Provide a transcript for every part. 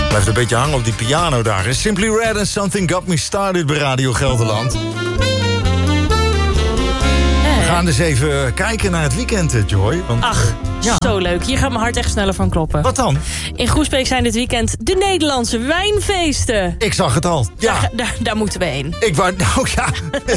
Blijft een beetje hangen op die piano daar. Simply Red and Something Got Me Started bij Radio Gelderland. We gaan dus even kijken naar het weekend, Joy. Want, Ach, zo leuk. Hier gaat mijn hart echt sneller van kloppen. Wat dan? In Groesbeek zijn dit weekend de Nederlandse wijnfeesten. Ik zag het al. Ja. Daar moeten we heen. Ik wou, nou ja,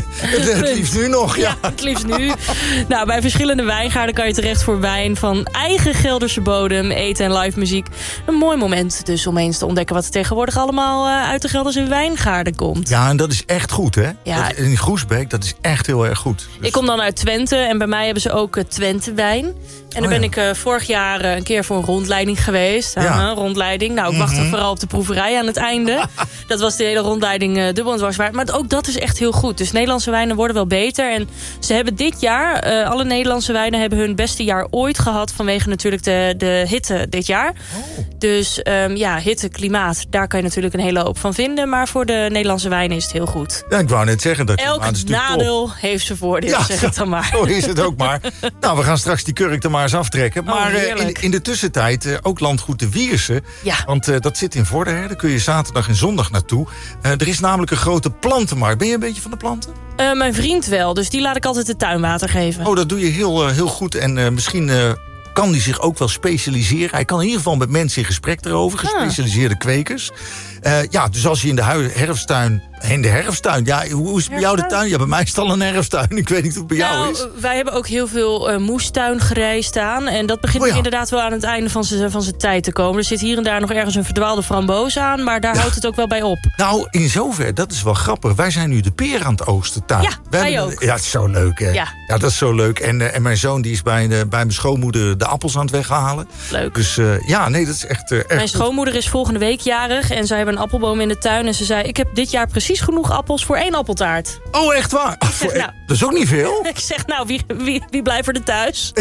het liefst nu nog. Ja, het liefst nu. Nou, bij verschillende wijngaarden kan je terecht voor wijn van eigen Gelderse bodem, eten en live muziek. Een mooi moment dus om eens te ontdekken wat er tegenwoordig allemaal uit de Gelderse wijngaarden komt. Ja, en dat is echt goed, hè? Ja. In Groesbeek, dat is echt heel erg goed. Dus... Ik kom dan uit Twente en bij mij hebben ze ook Twente wijn. En daar ben ik vorig jaar een keer voor een rondleiding geweest. Ja. Een rondleiding. Nou, ik wachtte vooral op de proeverij aan het einde. Dat was de hele rondleiding dubbel en dwars waard. Maar ook dat is echt heel goed. Dus Nederlandse wijnen worden wel beter. En ze hebben dit jaar, alle Nederlandse wijnen hebben hun beste jaar ooit gehad. Vanwege natuurlijk de hitte dit jaar. Oh. Dus hitte, klimaat, daar kan je natuurlijk een hele hoop van vinden. Maar voor de Nederlandse wijnen is het heel goed. Ja, ik wou net zeggen dat elk nadeel heeft zijn voordeel, zeg het dan maar. Zo is het ook maar. Nou, we gaan straks die kurk er maar eens aftrekken. Maar in de tussentijd ook landgoed de Wierse. Ja. Want dat zit in Vorden, hè. Daar kun je zaterdag en zondag naartoe. Er is namelijk een grote plantenmarkt. Ben je een beetje van de planten? Mijn vriend wel, dus die laat ik altijd het tuinwater geven. Oh, dat doe je heel goed. En misschien... kan die zich ook wel specialiseren. Hij kan in ieder geval met mensen in gesprek erover. Gespecialiseerde kwekers. Dus als je in de herfsttuin... In de herfsttuin, ja, hoe is het bij jou de tuin? Ja, bij mij is het al een herfsttuin. Ik weet niet hoe het bij jou is. Wij hebben ook heel veel moestuingerei staan. En dat begint inderdaad wel aan het einde van zijn tijd te komen. Er zit hier en daar nog ergens een verdwaalde framboos aan. Maar daar houdt het ook wel bij op. Nou, in zover, dat is wel grappig. Wij zijn nu de peer aan het oogsten thuis. Ja, wij ook. Ja, het is zo leuk, hè? Ja, dat is zo leuk. En mijn zoon die is bij mijn schoonmoeder de appels aan het weghalen. Leuk. Dus dat is echt mijn schoonmoeder is volgende week jarig. En zij hebben een appelboom in de tuin. En ze zei, ik heb dit jaar precies genoeg appels voor 1 appeltaart. Oh, echt waar? Dat is ook niet veel. Ik zeg, nou, wie blijft er thuis?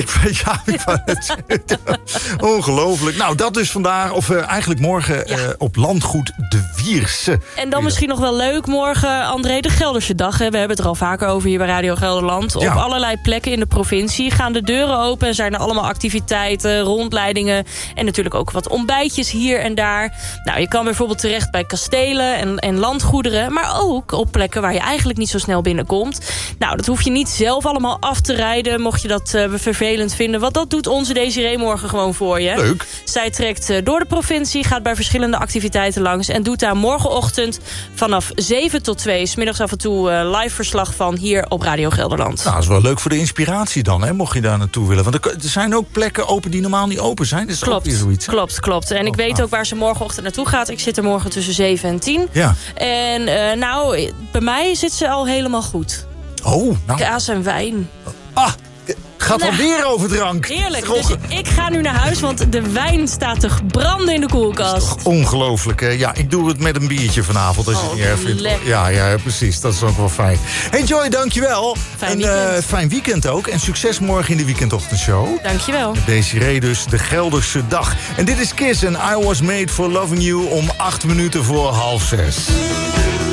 Ongelooflijk. Nou, dat dus vandaag, of eigenlijk morgen op landgoed de Wierse. En dan misschien nog wel leuk morgen, André, de Gelderse dag. Hè. We hebben het er al vaker over hier bij Radio Gelderland. Op allerlei plekken in de provincie gaan de deuren open. En zijn er allemaal activiteiten, rondleidingen. En natuurlijk ook wat ontbijtjes hier en daar. Nou, je kan bijvoorbeeld terecht bij kastelen en landgoederen. Maar ook op plekken waar je eigenlijk niet zo snel binnenkomt. Nou, dat hoef je niet zelf allemaal af te rijden. Mocht je dat vervelend vinden. Want dat doet onze Desiree morgen gewoon voor je. Leuk. Zij trekt door de provincie, gaat bij verschillende activiteiten langs. En doet daar morgenochtend vanaf 7 tot 2... 's middags af en toe live verslag van hier op Radio Gelderland. Nou, dat is wel leuk voor de inspiratie dan, hè, mocht je daar naartoe willen. Want er zijn ook plekken open die normaal niet open zijn. Dus klopt, ook zoiets, klopt. En ik weet ook waar ze morgenochtend naartoe gaat. Ik zit er morgen tussen 7 en 10. Ja. En bij mij zit ze al helemaal goed. Oh, nou. Kaas en wijn. Gaat alweer over drank. Heerlijk. Dus ik ga nu naar huis, want de wijn staat te branden in de koelkast. Dat is toch ongelooflijk, hè? Ja, ik doe het met een biertje vanavond, als je het niet erg vindt. Ja, precies. Dat is ook wel fijn. Hey Joy, dankjewel. Fijn weekend ook. En succes morgen in de weekendochtendshow. Dankjewel. Desiree dus, de Gelderse dag. En dit is Kiss en I Was Made for Loving You om 8 minuten voor 5:30.